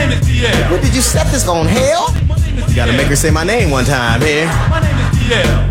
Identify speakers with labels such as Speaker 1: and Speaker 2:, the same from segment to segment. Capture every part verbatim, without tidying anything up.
Speaker 1: name is D L.
Speaker 2: What did you set this on, hell? You gotta make her say my name one time here.
Speaker 1: My name is D L.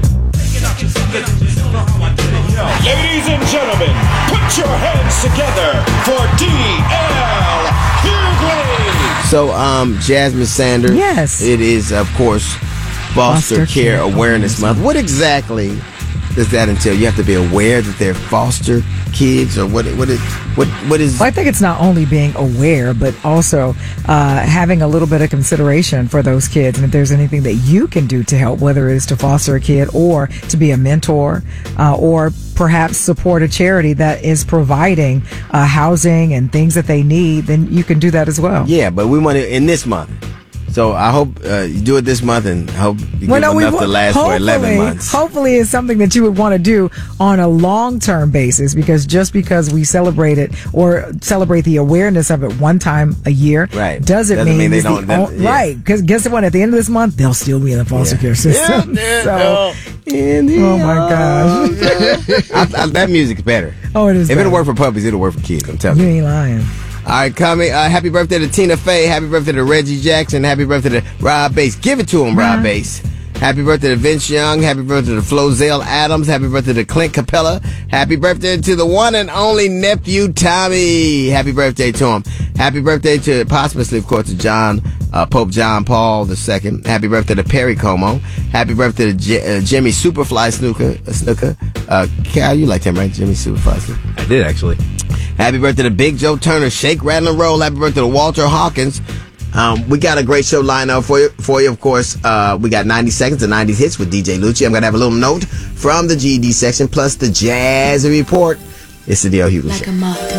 Speaker 3: Ladies and gentlemen, put your hands together for D L Hughley.
Speaker 2: So, um, Jasmine Sanders.
Speaker 4: Yes.
Speaker 2: It is, of course, Foster,
Speaker 4: Foster
Speaker 2: Care,
Speaker 4: Care
Speaker 2: Awareness Month. What exactly does that entail? You have to be aware that they're foster kids, or what? What is? What? What is?
Speaker 4: Well, I think it's not only being aware, but also uh, having a little bit of consideration for those kids, and if there's anything that you can do to help, whether it is to foster a kid or to be a mentor, uh, or perhaps support a charity that is providing uh, housing and things that they need, then you can do that as well.
Speaker 2: Yeah, but we want to in this month. So I hope uh, you do it this month, and hope you
Speaker 4: Well,
Speaker 2: give
Speaker 4: no, we
Speaker 2: enough
Speaker 4: wa-
Speaker 2: to last for eleven months.
Speaker 4: Hopefully, it's something that you would want to do on a long-term basis, because just because we celebrate it or celebrate the awareness of it one time a year,
Speaker 2: Right.
Speaker 4: doesn't,
Speaker 2: Doesn't
Speaker 4: mean,
Speaker 2: mean they
Speaker 4: it's
Speaker 2: don't-
Speaker 4: the
Speaker 2: that-
Speaker 4: o-
Speaker 2: yeah.
Speaker 4: right? Because guess what? At the end of this month, they'll still be in the foster
Speaker 2: Yeah.
Speaker 4: care system.
Speaker 2: Yeah,
Speaker 4: so,
Speaker 2: in the
Speaker 4: oh my gosh,
Speaker 2: I, I, that music's better.
Speaker 4: oh, it is.
Speaker 2: If
Speaker 4: better.
Speaker 2: it'll work for puppies, it'll work for kids. I'm telling
Speaker 4: You
Speaker 2: you.
Speaker 4: ain't lying.
Speaker 2: All right, coming. Uh, happy birthday to Tina Fey. Happy birthday to Reggie Jackson. Happy birthday to Rob Bass. Give it to him, Rob
Speaker 4: Uh-huh.
Speaker 2: Bass. Happy birthday to Vince Young. Happy birthday to Flozell Adams. Happy birthday to Clint Capella. Happy birthday to the one and only nephew Tommy. Happy birthday to him. Happy birthday to, posthumously, of course, to John uh, Pope John Paul the Second. Happy birthday to Perry Como. Happy birthday to J- uh, Jimmy Superfly Snooker. Uh, Snooker. Uh, Cal, you liked him, right? Jimmy Superfly Snooker.
Speaker 5: I did, actually.
Speaker 2: Happy birthday to Big Joe Turner, Shake, Rattle, and Roll. Happy birthday to Walter Hawkins. Um, we got a great show lined up for you. For you, of course, uh, we got ninety seconds of nineties hits with D J Lucci. I'm gonna have a little note from the G E D section, plus the Jazz Report. It's the D L Hughley Show.
Speaker 6: Like a moth.